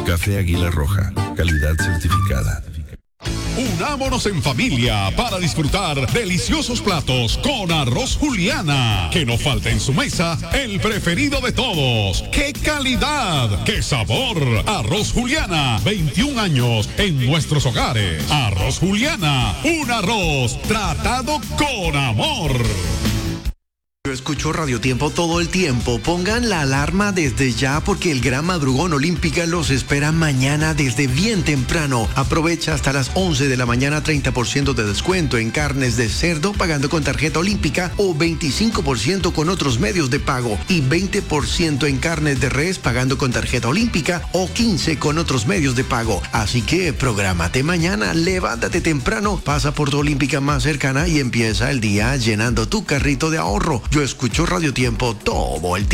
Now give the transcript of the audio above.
Café Águila Roja, calidad certificada. Unámonos en familia para disfrutar deliciosos platos con Arroz Juliana. Que no falte en su mesa el preferido de todos. ¡Qué calidad! ¡Qué sabor! Arroz Juliana, 21 años en nuestros hogares. Arroz Juliana, un arroz tratado con amor. Yo escucho Radio Tiempo todo el tiempo. Pongan la alarma desde ya porque el Gran Madrugón Olímpica los espera mañana desde bien temprano. Aprovecha hasta las 11 de la mañana 30% de descuento en carnes de cerdo pagando con tarjeta olímpica o 25% con otros medios de pago y 20% en carnes de res pagando con tarjeta olímpica o 15% con otros medios de pago. Así que prográmate mañana, levántate temprano, pasa por tu olímpica más cercana y empieza el día llenando tu carrito de ahorro. Yo escucho Radio Tiempo todo el tiempo.